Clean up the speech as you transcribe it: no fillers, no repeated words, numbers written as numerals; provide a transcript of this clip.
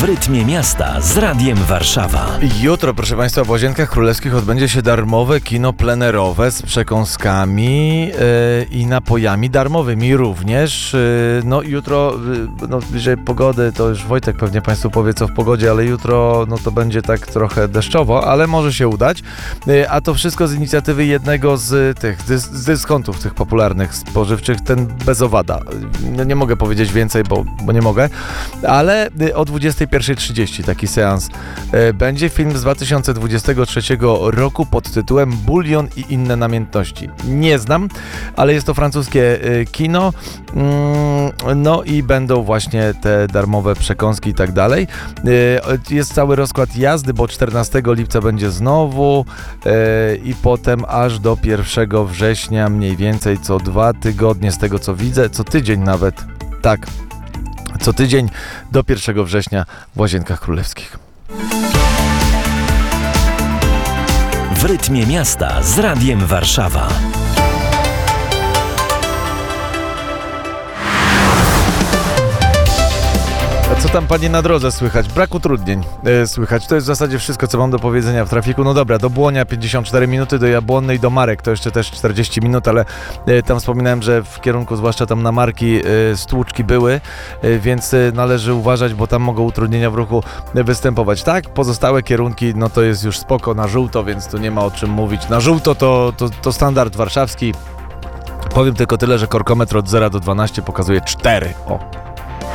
rytmie miasta z Radiem Warszawa. Jutro, proszę Państwa, w Łazienkach Królewskich odbędzie się darmowe kino plenerowe z przekąskami i napojami darmowymi również. No jutro, bliżej pogody, to już Wojtek pewnie Państwu powie co w pogodzie, ale jutro to będzie tak trochę deszczowo, ale może się udać. A to wszystko z inicjatywy jednego z tych z dyskontów tych popularnych spożywczych, ten bez owada. Nie mogę powiedzieć więcej, bo nie mogę, ale o 21:30 taki seans będzie. Film z 2023 roku pod tytułem Bulion i inne namiętności. Nie znam, ale jest to francuskie kino. No i będą właśnie te darmowe przekąski i tak dalej. Jest cały rozkład jazdy, bo 14 lipca będzie znowu i potem aż do 1 września mniej więcej co 2 tygodnie, z tego co widzę, co tydzień nawet. Tak, co tydzień do 1 września w Łazienkach Królewskich. W rytmie miasta z Radiem Warszawa. A co tam Panie na drodze słychać? Brak utrudnień słychać. To jest w zasadzie wszystko, co mam do powiedzenia w trafiku. No dobra, do Błonia 54 minuty, do Jabłonnej, do Marek to jeszcze też 40 minut, ale tam wspominałem, że w kierunku, zwłaszcza tam na Marki, stłuczki były, więc należy uważać, bo tam mogą utrudnienia w ruchu występować. Tak, pozostałe kierunki, no to jest już spoko na żółto, więc tu nie ma o czym mówić. Na żółto to standard warszawski. Powiem tylko tyle, że korkometr od 0 do 12 pokazuje 4. O.